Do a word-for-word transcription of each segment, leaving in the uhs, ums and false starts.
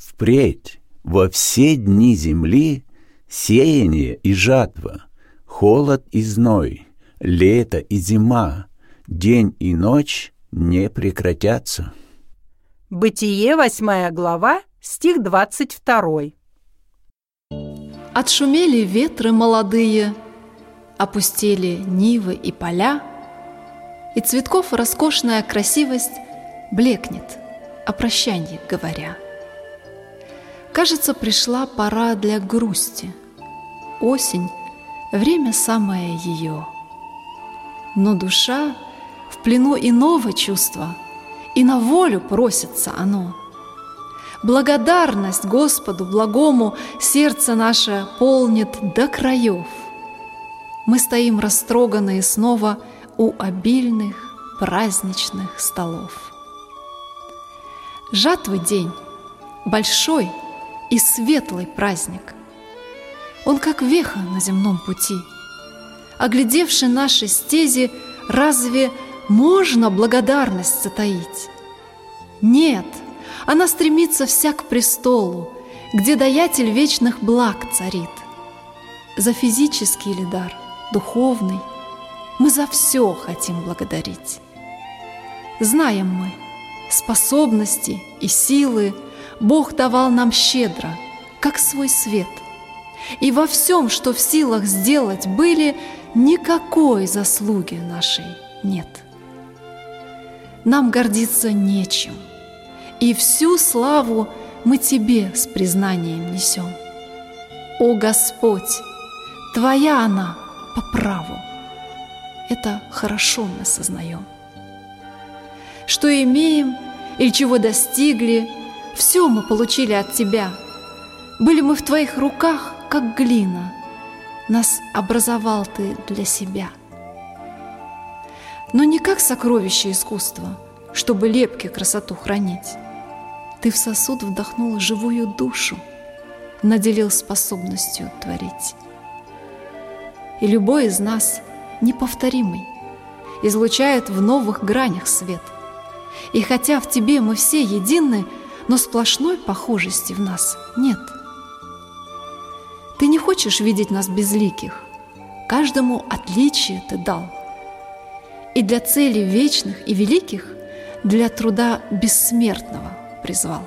Впредь во все дни земли сеяние и жатва, холод и зной, лето и зима, день и ночь не прекратятся. Бытие, восьмая глава, стих двадцать второй. Отшумели ветры молодые, опустели нивы и поля, и цветков роскошная красивость блекнет, о прощанье говоря. Кажется, пришла пора для грусти. Осень — время самое ее. Но душа в плену иного чувства, и на волю просится оно. Благодарность Господу благому сердце наше полнит до краев. Мы стоим растроганные снова у обильных праздничных столов. Жатвы день, большой и светлый праздник. Он как веха на земном пути. Оглядевши наши стези, разве можно благодарность затаить? Нет, она стремится вся к престолу, где даятель вечных благ царит. За физический ли дар, духовный, мы за все хотим благодарить. Знаем мы, способности и силы Бог давал нам щедро, как свой свет. И во всем, что в силах сделать были, никакой заслуги нашей нет. Нам гордиться нечем, и всю славу мы Тебе с признанием несем. О Господь, Твоя она по праву. Это хорошо мы сознаем. Что имеем или чего достигли, все мы получили от Тебя. Были мы в Твоих руках, как глина. Нас образовал Ты для себя. Но не как сокровище искусства, чтобы лепки красоту хранить. Ты в сосуд вдохнул живую душу, наделил способностью творить. И любой из нас неповторимый, излучает в новых гранях свет. И хотя в Тебе мы все едины, но сплошной похожести в нас нет. Ты не хочешь видеть нас безликих, каждому отличие Ты дал. И для целей вечных и великих, для труда бессмертного призвал.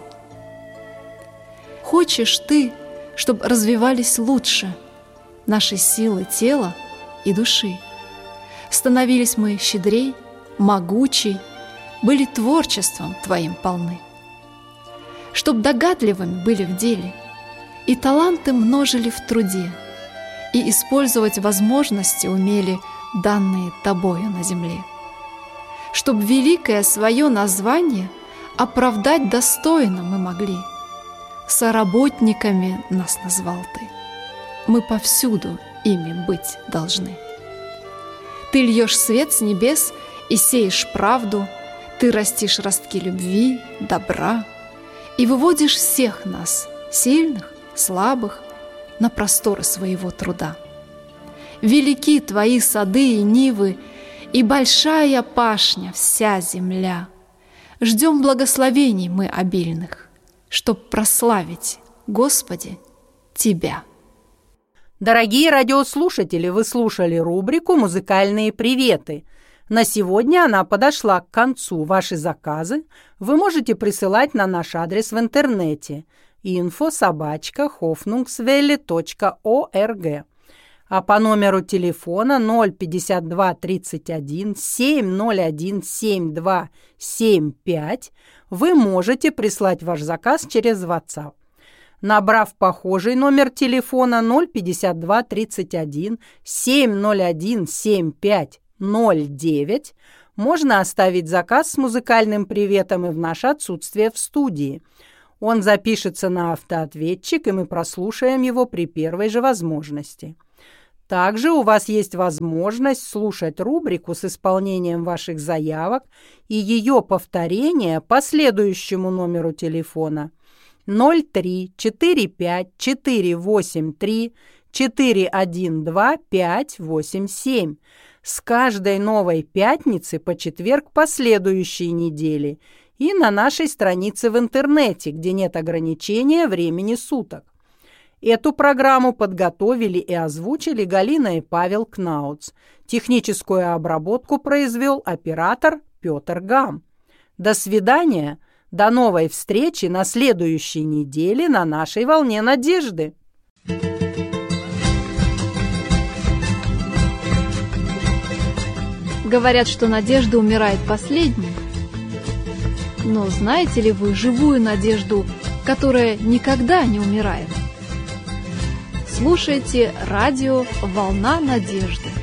Хочешь Ты, чтобы развивались лучше наши силы тела и души, становились мы щедрей, могучей, были творчеством Твоим полны. Чтоб догадливыми были в деле, и таланты множили в труде, и использовать возможности умели, данные Тобою на земле. Чтоб великое свое название оправдать достойно мы могли. Соработниками нас назвал Ты, мы повсюду ими быть должны. Ты льешь свет с небес и сеешь правду, Ты растишь ростки любви, добра, и выводишь всех нас, сильных, слабых, на просторы своего труда. Велики Твои сады и нивы, и большая пашня вся земля. Ждем благословений мы обильных, чтоб прославить, Господи, Тебя. Дорогие радиослушатели, вы слушали рубрику «Музыкальные приветы». На сегодня она подошла к концу. Ваши заказы вы можете присылать на наш адрес в интернете инфо собака хофнунксвелле точка орг, а по номеру телефона ноль пятьдесят два тридцать один семь ноль один семь два семь пять вы можете прислать ваш заказ через WhatsApp. Набрав похожий номер телефона ноль пятьдесят два тридцать один семь ноль один семь пять ноль девять, можно оставить заказ с музыкальным приветом и в наше отсутствие в студии. Он запишется на автоответчик, и мы прослушаем его при первой же возможности. Также у вас есть возможность слушать рубрику с исполнением ваших заявок и ее повторение по следующему номеру телефона ноль три четыре пять четыре восемь три четыре один два пять восемь семь. С каждой новой пятницы по четверг последующей недели и на нашей странице в интернете, где нет ограничения времени суток. Эту программу подготовили и озвучили Галина и Павел Кнауц. Техническую обработку произвел оператор Петр Гам. До свидания, до новой встречи на следующей неделе на нашей волне надежды. Говорят, что надежда умирает последней. Но знаете ли вы живую надежду, которая никогда не умирает? Слушайте радио «Волна надежды».